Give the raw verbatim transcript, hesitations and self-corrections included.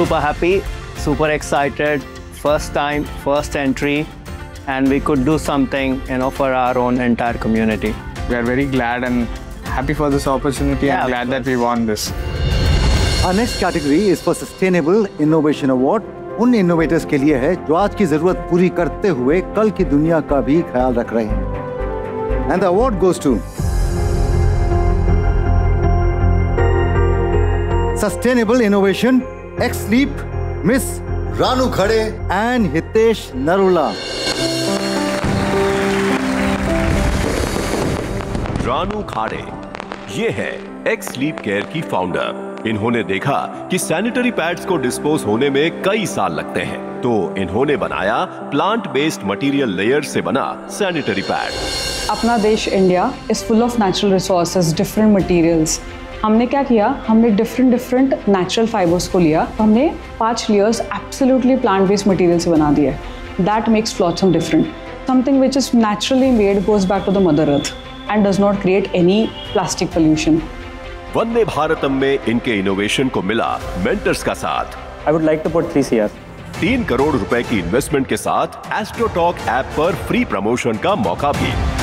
super happy, super excited. First time, first entry, and we could do something, you know, for our own entire community. We are very glad and happy for this opportunity. Yeah, and glad that we won this. Our next category is for Sustainable Innovation Award. उन innovators के लिए है जो आज की जरूरत पूरी करते हुए कल की दुनिया का भी ख्याल रख रहे हैं. And the award goes to Sustainable Innovation, X-Leap, Miss Ranu Khade and Hitesh Narula. Ranu खाड़े ये है एक्स लीप केयर की फाउंडर. इन्होंने देखा कि सैनिटरी पैड्स को डिस्पोज होने में कई साल लगते हैं, तो इन्होंने बनाया प्लांट बेस्ड मटेरियल लेयर से बना सैनिटरी पैड. अपना देश India is full of natural resources, different materials. हमने क्या किया, हमने डिफरेंट डिफरेंट नेचुरल फाइबर्स को लिया, हमने पांच layers absolutely plant based material से बना दिए. That makes फ्लॉट्सम different. Something which is naturally made goes back to the mother earth and does not create any plastic pollution. वंदे भारतम में इनके इनोवेशन को मिला मेंटर्स का साथ. I would like to put three C R. तीन करोड़ रुपए की investment के साथ एस्ट्रोटॉक ऐप पर फ्री प्रमोशन का मौका भी.